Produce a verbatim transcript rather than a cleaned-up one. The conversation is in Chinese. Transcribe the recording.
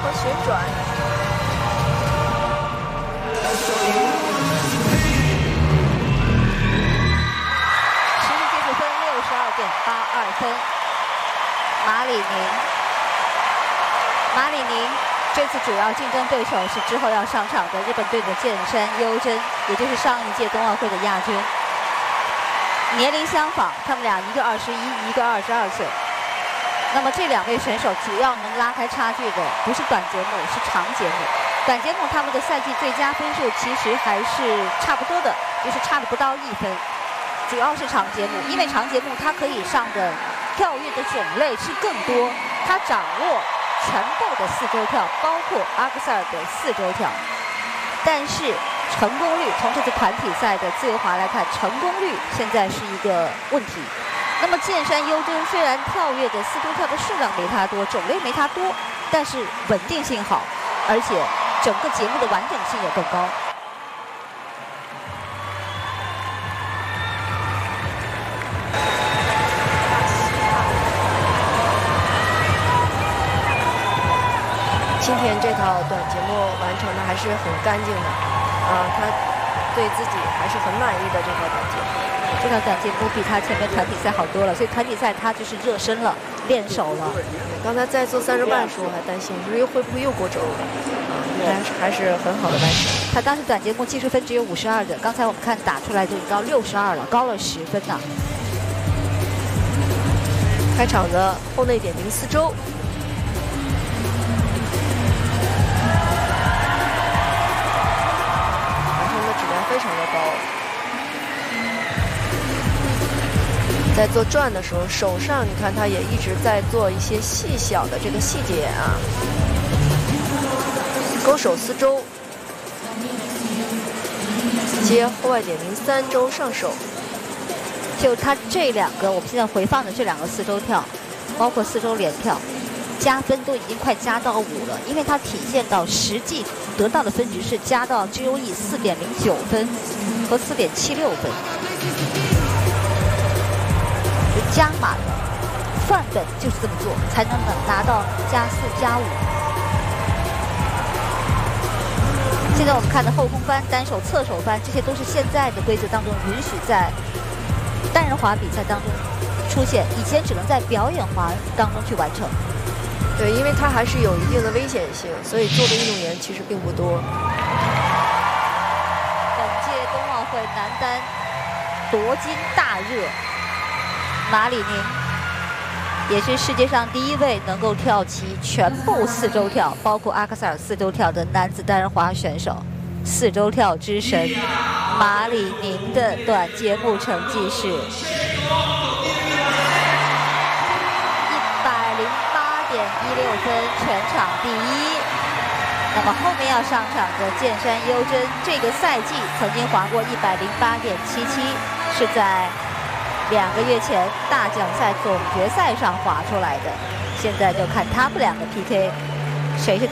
和旋转。 实时技术分六十二点八二分。马里宁，马里宁这次主要竞争对手是之后要上场的日本队的剑山优真，也就是上一届冬奥会的亚军。年龄相仿，他们俩一个二十一，一个二十二岁。那么这两位选手主要能拉开差距的不是短节目，是长节目。短节目他们的赛季最佳分数其实还是差不多的，就是差了不到一分。主要是长节目，因为长节目它可以上的跳跃的种类是更多，它掌握全部的四周跳，包括阿克塞尔的四周跳。但是成功率，从这次团体赛的自由滑来看，成功率现在是一个问题。那么剑山优真虽然跳跃的四周跳的数量没它多，种类没它多，但是稳定性好，而且整个节目的完整性也更高。 今天这套短节目完成的还是很干净的，啊，他对自己还是很满意的这套短节目。 这套短节目比他前面团体赛好多了，所以团体赛他就是热身了，练手了。 刚才在做三周半的时候还担心，说又会不会又过轴了？啊，还是还是很好的完成。 他当时短节目技术分只有五十二的，刚才我们看打出来就已经到六十二了，高了十分呢。 开场的后内点评四周。非常的高，在做转的时候，手上你看他也一直在做一些细小的这个细节啊，勾手四周，接后外点零三周上手。 就他这两个，我们现在回放的这两个四周跳，包括四周连跳，加分都已经快加到五了，因为它体现到实际得到的分值是加到 G O E 四点零九分和四点七六分，就加满了。范本就是这么做，才能拿到加四加五。现在我们看的后空翻、单手、侧手翻，这些都是现在的规则当中允许在单人滑比赛当中出现，以前只能在表演滑当中去完成。 对，因为它还是有一定的危险性，所以做的运动员其实并不多。 本届冬奥会男单夺金大热，马里宁也是世界上第一位能够跳起全部四周跳，包括阿克塞尔四周跳的男子单人滑选手。四周跳之神马里宁的短节目成绩是一六分，全场第一。那么后面要上场的剑山优真，这个赛季曾经滑过一百零八点七七，是在两个月前大奖赛总决赛上滑出来的。现在就看他们两个 P K， 谁是